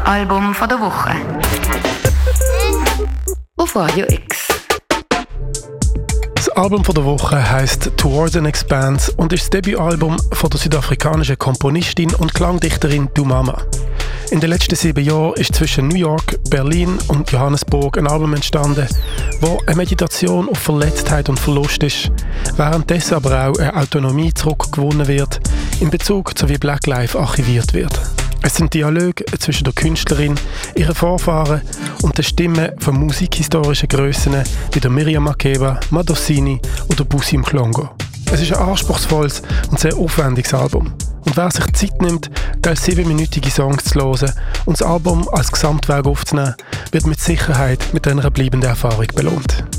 Album von der Woche. Auf Radio X. Das Album von der Woche heisst «Towards an Expanse» und ist das Debütalbum von der südafrikanischen Komponistin und Klangdichterin Dumama. In den letzten 7 Jahren ist zwischen New York, Berlin und Johannesburg ein Album entstanden, wo eine Meditation auf Verletztheit und Verlust ist, währenddessen aber auch eine Autonomie zurückgewonnen wird, in Bezug zu wie Black Life archiviert wird. Es sind Dialoge zwischen der Künstlerin, ihren Vorfahren und den Stimmen von musikhistorischen Grössen wie der Miriam Makeba, Madosini oder Busi Mhlongo. Es ist ein anspruchsvolles und sehr aufwendiges Album. Und wer sich Zeit nimmt, teils 7-minütige Songs zu hören und das Album als Gesamtwerk aufzunehmen, wird mit Sicherheit mit einer bleibenden Erfahrung belohnt.